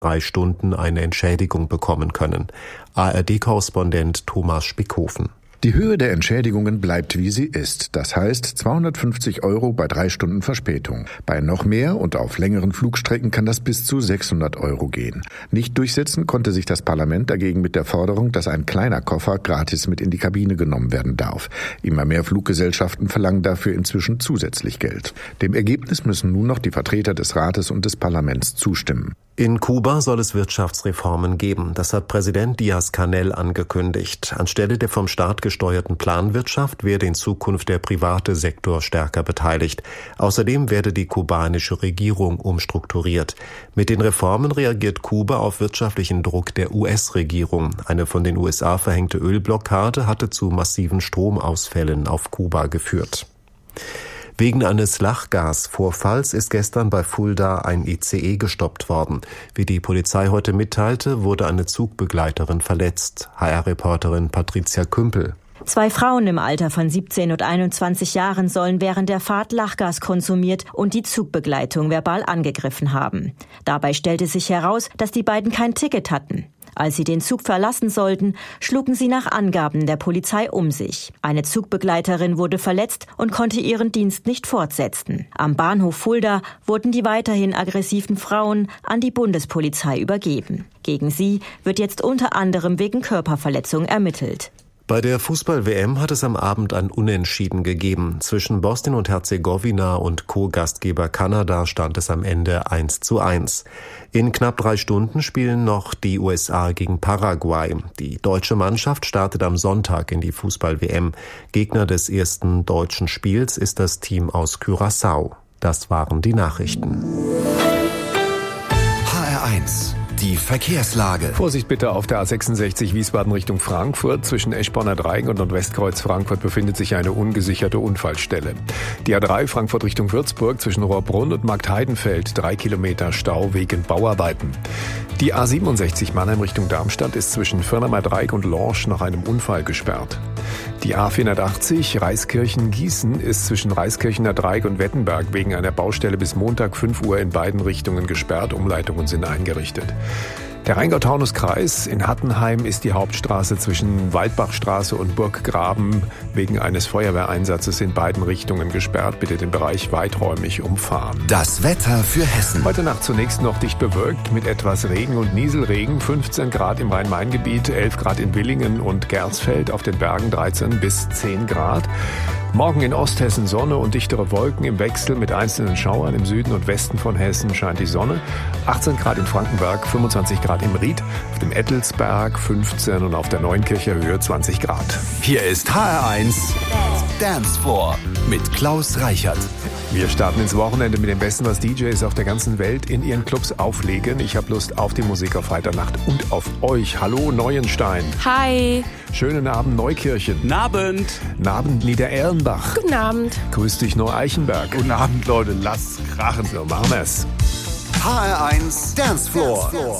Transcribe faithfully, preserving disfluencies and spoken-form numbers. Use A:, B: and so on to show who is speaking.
A: drei Stunden eine Entschädigung bekommen können. A R D-Korrespondent Thomas Spickhofen.
B: Die Höhe der Entschädigungen bleibt, wie sie ist. Das heißt zweihundertfünfzig Euro bei drei Stunden Verspätung. Bei noch mehr und auf längeren Flugstrecken kann das bis zu sechshundert Euro gehen. Nicht durchsetzen konnte sich das Parlament dagegen mit der Forderung, dass ein kleiner Koffer gratis mit in die Kabine genommen werden darf. Immer mehr Fluggesellschaften verlangen dafür inzwischen zusätzlich Geld. Dem Ergebnis müssen nun noch die Vertreter des Rates und des Parlaments zustimmen.
A: In Kuba soll es Wirtschaftsreformen geben. Das hat Präsident Díaz-Canel angekündigt. Anstelle der vom Staat gesteuerten Planwirtschaft werde in Zukunft der private Sektor stärker beteiligt. Außerdem werde die kubanische Regierung umstrukturiert. Mit den Reformen reagiert Kuba auf wirtschaftlichen Druck der U S-Regierung. Eine von den U S A verhängte Ölblockade hatte zu massiven Stromausfällen auf Kuba geführt. Wegen eines Lachgasvorfalls ist gestern bei Fulda ein I C E gestoppt worden. Wie die Polizei heute mitteilte, wurde eine Zugbegleiterin verletzt. H R-Reporterin Patricia Kümpel.
C: Zwei Frauen im Alter von siebzehn und einundzwanzig Jahren sollen während der Fahrt Lachgas konsumiert und die Zugbegleitung verbal angegriffen haben. Dabei stellte sich heraus, dass die beiden kein Ticket hatten. Als sie den Zug verlassen sollten, schlugen sie nach Angaben der Polizei um sich. Eine Zugbegleiterin wurde verletzt und konnte ihren Dienst nicht fortsetzen. Am Bahnhof Fulda wurden die weiterhin aggressiven Frauen an die Bundespolizei übergeben. Gegen sie wird jetzt unter anderem wegen Körperverletzung ermittelt.
A: Bei der Fußball-W M hat es am Abend ein Unentschieden gegeben. Zwischen Bosnien und Herzegowina und Co-Gastgeber Kanada stand es am Ende eins zu eins. In knapp drei Stunden spielen noch die U S A gegen Paraguay. Die deutsche Mannschaft startet am Sonntag in die Fußball-W M. Gegner des ersten deutschen Spiels ist das Team aus Curaçao. Das waren die Nachrichten.
D: H R eins. Die Verkehrslage.
E: Vorsicht bitte auf der A sechsundsechzig Wiesbaden Richtung Frankfurt. Zwischen Eschborner Dreieck und Nordwestkreuz Frankfurt befindet sich eine ungesicherte Unfallstelle. Die A drei Frankfurt Richtung Würzburg zwischen Rohrbrunn und Marktheidenfeld. Drei Kilometer Stau wegen Bauarbeiten. Die A siebenundsechzig Mannheim Richtung Darmstadt ist zwischen Firnamer Dreieck und Lorsch nach einem Unfall gesperrt. Die A vierhundertachtzig Reiskirchen-Gießen ist zwischen Reiskirchener Dreieck und Wettenberg wegen einer Baustelle bis Montag fünf Uhr in beiden Richtungen gesperrt. Umleitungen sind eingerichtet. Der Rheingau-Taunus-Kreis in Hattenheim ist die Hauptstraße zwischen Waldbachstraße und Burggraben wegen eines Feuerwehreinsatzes in beiden Richtungen gesperrt. Bitte den Bereich weiträumig umfahren.
D: Das Wetter für Hessen.
E: Heute Nacht zunächst noch dicht bewölkt mit etwas Regen und Nieselregen. fünfzehn Grad im Rhein-Main-Gebiet, elf Grad in Willingen und Gersfeld. Auf den Bergen dreizehn bis zehn Grad. Morgen in Osthessen Sonne und dichtere Wolken im Wechsel mit einzelnen Schauern. Im Süden und Westen von Hessen scheint die Sonne. achtzehn Grad in Frankenberg, fünfundzwanzig Grad im Ried, auf dem Ettelsberg fünfzehn und auf der Neunkircher Höhe zwanzig Grad.
D: Hier ist H R eins Dance Floor mit Klaus Reichert.
E: Wir starten ins Wochenende mit dem Besten, was D Js auf der ganzen Welt in ihren Clubs auflegen. Ich habe Lust auf die Musik auf Freitagnacht und auf euch. Hallo Neuenstein.
F: Hi.
E: Schönen Abend Neukirchen.
G: Guten Abend.
E: Guten Abend Niedererlenbach.
F: Guten Abend.
E: Grüß dich Neu-Eichenberg.
G: Guten Abend Leute, lasst krachen.
E: So machen wir's.
D: H R eins Dance Floor.